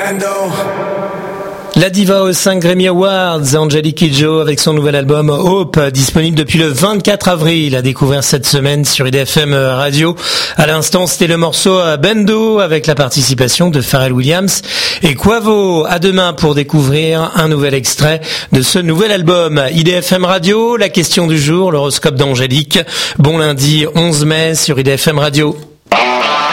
La diva aux 5 Grammy Awards, Angélique Kidjo avec son nouvel album Hope, disponible depuis le 24 avril, à découvrir cette semaine sur IDFM Radio. À l'instant, c'était le morceau Bendo avec la participation de Pharrell Williams et Quavo. À demain pour découvrir un nouvel extrait de ce nouvel album. IDFM Radio, la question du jour, l'horoscope d'Angélique. Bon lundi 11 mai sur IDFM Radio.